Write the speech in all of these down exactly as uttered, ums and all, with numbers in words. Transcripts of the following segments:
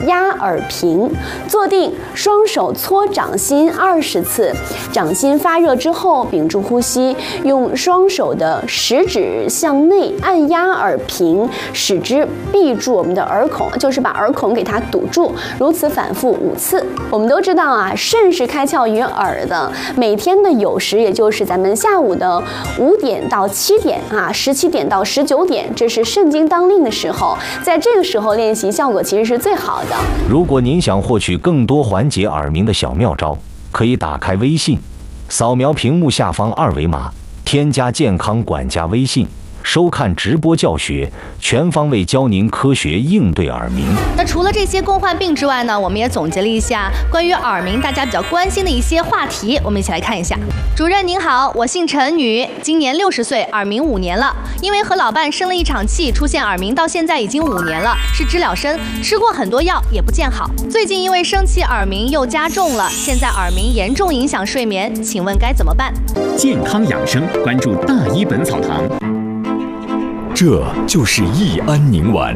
压耳平，坐定，双手搓掌心二十次，掌心发热之后屏住呼吸，用双手的食指向内按压耳平，使之闭住我们的耳孔，就是把耳孔给它堵住，如此反复五次。我们都知道啊，肾是开窍于耳的，每天的酉时，也就是咱们下午的五点到七点啊，十七点到十九点，这是肾经当令的时候，在这个时候练习效果其实是最好的。 如果您想获取更多缓解耳鸣的小妙招，可以打开微信，扫描屏幕下方二维码，添加健康管家微信，收看直播教学，全方位教您科学应对耳鸣。 那除了这些共患病之外呢，我们也总结了一下关于耳鸣大家比较关心的一些话题，我们一起来看一下。主任您好，我姓陈女，今年六十岁，耳鸣五年了。因为和老伴生了一场气，出现耳鸣，到现在已经五年了，是知了参，吃过很多药也不见好。最近因为生气耳鸣又加重了，现在耳鸣严重影响睡眠，请问该怎么办？ 健康养生，关注大医本草堂。 这就是益安宁丸。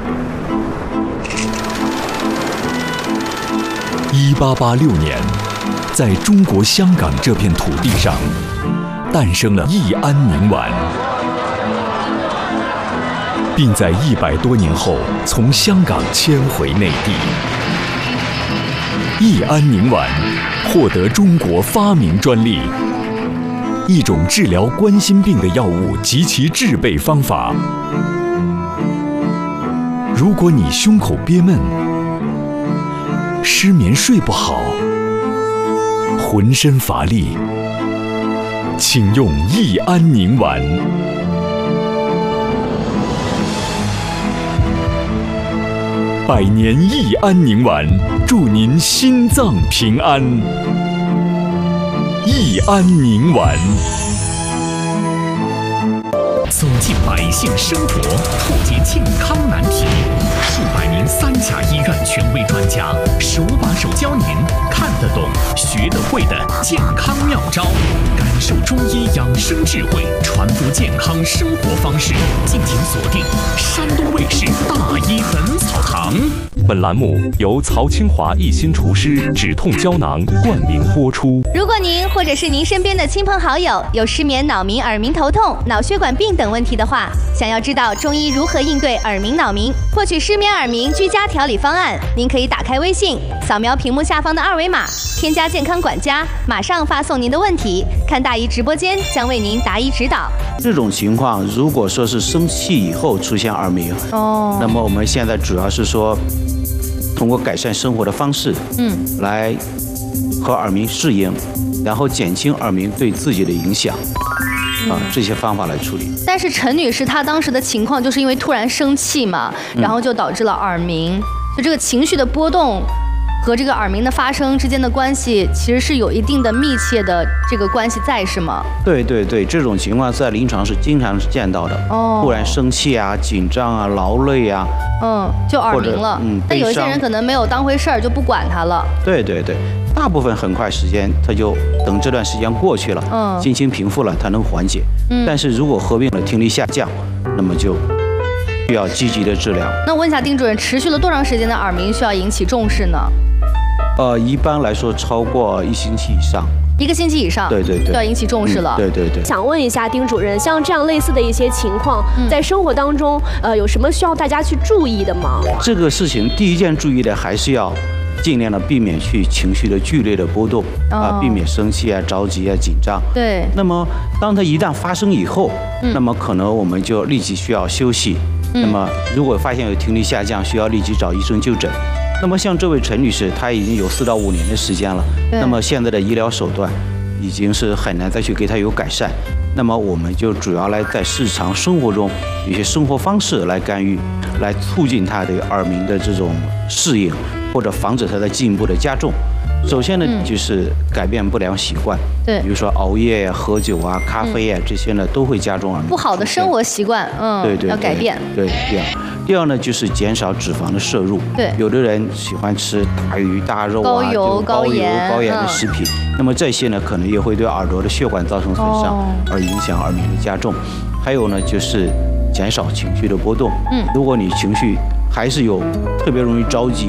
一八八六年，在中国香港这片土地上，诞生了益安宁丸，并在一百多年后从香港迁回内地。益安宁丸获得中国发明专利。一种治疗冠心病的药物及其制备方法。如果你胸口憋闷、失眠睡不好、浑身乏力，请用益安宁丸。百年益安宁丸，祝您心脏平安。益安宁丸， 走进百姓生活，破解健康难题。数百名三甲医院权威专家，手把手教您看得懂、学得会的健康妙招，感受中医养生智慧，传播健康生活方式。敬请锁定山东卫视大医本草堂。 本栏目由曹清华一心厨师止痛胶囊冠名播出。 如果您或者是您身边的亲朋好友有失眠、脑鸣、耳鸣、头痛、脑血管病等问题的话，想要知道中医如何应对耳鸣、脑鸣，获取失眠、耳鸣居家调理方案，您可以打开微信，扫描屏幕下方的二维码，添加健康管家，马上发送您的问题，看大医直播间将为您答疑指导。 这种情况，如果说是生气以后出现耳鸣，哦，那么我们现在主要是说，通过改善生活的方式，嗯，来和耳鸣适应，然后减轻耳鸣对自己的影响，啊，这些方法来处理。 但是陈女士她当时的情况就是因为突然生气嘛，然后就导致了耳鸣，嗯、就这个情绪的波动和这个耳鸣的发生之间的关系，其实是有一定的密切的这个关系在，是吗？ 对对对，这种情况在临床是经常见到的。哦，突然生气啊、紧张啊、劳累啊，嗯， 就耳鸣了。嗯，但有一些人可能没有当回事儿，就不管它了。 对对对，大部分很快时间，他就等这段时间过去了，嗯，心情平复了，它能缓解。嗯，但是如果合并了听力下降，那么就需要积极的治疗。 那问一下丁主任，持续了多长时间的耳鸣需要引起重视呢？ 呃，一般来说超过一星期以上， 一个星期以上， 对对对， 就要引起重视了。 嗯、对对对。 想问一下丁主任，像这样类似的一些情况，嗯、在生活当中，呃，有什么需要大家去注意的吗？ 这个事情第一件注意的还是要尽量的避免去情绪的剧烈的波动啊、哦呃，避免生气啊、着急啊、紧张。 对。 那么，当它一旦发生以后，嗯、那么可能我们就立即需要休息。嗯、那么，如果发现有听力下降，需要立即找医生就诊。那么像这位陈女士，她已经有四到五年的时间了。那么现在的医疗手段已经是很难再去给她有改善。那么我们就主要来在日常生活中有些生活方式来干预，来促进她的耳鸣的这种适应，或者防止它的进一步的加重。首先呢，嗯、就是改变不良习惯， 对， 比如说熬夜呀、喝酒啊、咖啡啊、嗯、这些呢，都会加重耳鸣。 不好的生活习惯，嗯， 对 对, 对， 要改变。 对，第二，第二呢，就是减少脂肪的摄入。 对， 有的人喜欢吃大鱼大肉啊， 高油、 高油、高盐的嗯、 食品，那么这些呢，可能也会对耳朵的血管造成损伤，哦、而影响耳鸣的加重。还有呢，就是减少情绪的波动。嗯，如果你情绪还是有特别容易着急。